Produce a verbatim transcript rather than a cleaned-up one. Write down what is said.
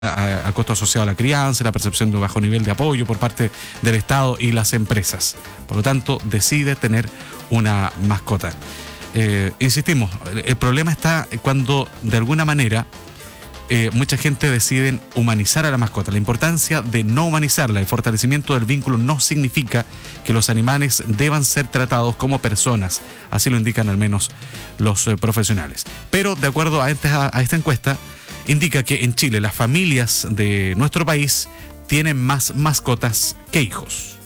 a, a costo asociado a la crianza, la percepción de un bajo nivel de apoyo por parte del Estado y las empresas. Por lo tanto, decide tener una mascota. Eh, insistimos, el problema está cuando de alguna manera eh, mucha gente decide humanizar a la mascota. La importancia de no humanizarla, el fortalecimiento del vínculo no significa que los animales deban ser tratados como personas, así lo indican al menos los eh, profesionales. Pero de acuerdo a esta, a esta encuesta, indica que en Chile las familias de nuestro país tienen más mascotas que hijos.